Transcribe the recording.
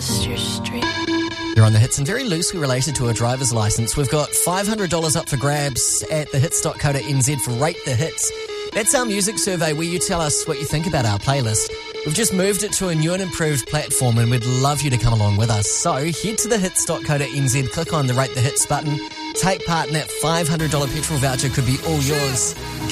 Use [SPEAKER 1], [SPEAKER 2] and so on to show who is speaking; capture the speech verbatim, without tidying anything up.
[SPEAKER 1] across your street.
[SPEAKER 2] You're on the Hits and very loosely related to a driver's licence. We've got five hundred dollars up for grabs at the hits dot co dot n z for Rate the Hits. That's our music survey where you tell us what you think about our playlist. We've just moved it to a new and improved platform and we'd love you to come along with us. So head to the hits dot co dot n z, click on the Rate the Hits button, take part in that five hundred dollars petrol voucher could be all yours.